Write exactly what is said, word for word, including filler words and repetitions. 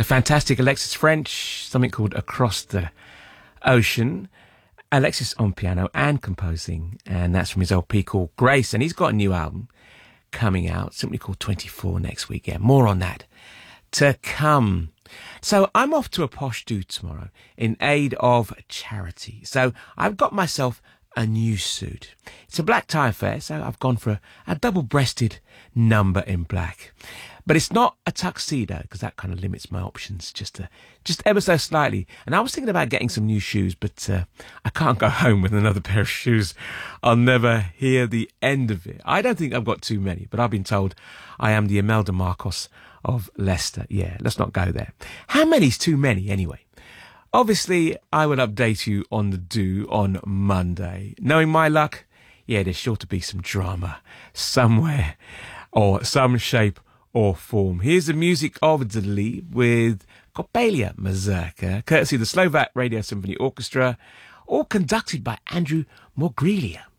fantastic Alexis French, something called Across the Ocean. Alexis on piano and composing, and that's from his L P called Grace, and he's got a new album coming out, simply called twenty-four, next week. Yeah, more on that to come. So I'm off to a posh do tomorrow in aid of charity. So I've got myself a new suit. It's a black tie affair, so I've gone for a, a double-breasted number in black. But it's not a tuxedo, because that kind of limits my options just uh, just ever so slightly. And I was thinking about getting some new shoes, but uh, I can't go home with another pair of shoes. I'll never hear the end of it. I don't think I've got too many, but I've been told I am the Imelda Marcos of Leicester. Yeah, let's not go there. How many's too many, anyway? Obviously, I will update you on the do on Monday. Knowing my luck, yeah, there's sure to be some drama somewhere or some shape or form. Here's the music of Dali with Coppelia Mazurka, courtesy of the Slovak Radio Symphony Orchestra, all conducted by Andrew Mogrilia.